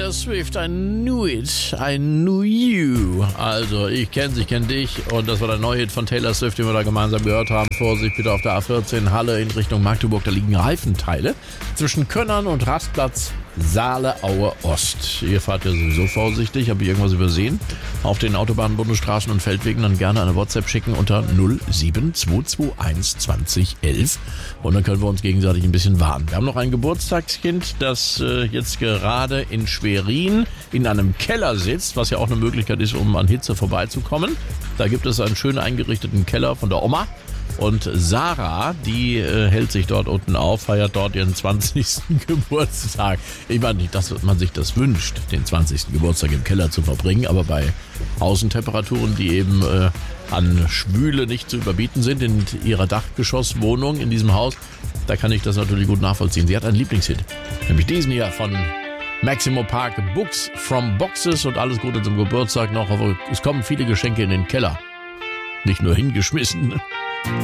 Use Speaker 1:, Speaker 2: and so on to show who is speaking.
Speaker 1: Taylor Swift, I knew it, I knew you. Also, ich kenn dich und das war der neue Hit von Taylor Swift, den wir da gemeinsam gehört haben. Vorsicht bitte auf der A14 Halle in Richtung Magdeburg, da liegen Reifenteile zwischen Könnern und Rastplatz Saale-Aue Ost. Ihr fahrt ja sowieso vorsichtig, habe ich irgendwas übersehen? Auf den Autobahnen, Bundesstraßen und Feldwegen dann gerne eine WhatsApp schicken unter 07221 2011 und dann können wir uns gegenseitig ein bisschen warnen. Wir haben noch ein Geburtstagskind, das jetzt gerade in Schwerin in einem Keller sitzt, was ja auch eine Möglichkeit ist, um an Hitze vorbeizukommen. Da gibt es einen schön eingerichteten Keller von der Oma. Und Sarah, die hält sich dort unten auf, feiert dort ihren 20. Geburtstag. Ich meine nicht, dass man sich das wünscht, den 20. Geburtstag im Keller zu verbringen, aber bei Außentemperaturen, die eben an Schwüle nicht zu überbieten sind in ihrer Dachgeschosswohnung in diesem Haus, da kann ich das natürlich gut nachvollziehen. Sie hat einen Lieblingshit, nämlich diesen hier von Maximo Park, Books from Boxes, und alles Gute zum Geburtstag noch. Es kommen viele Geschenke in den Keller, nicht nur hingeschmissen.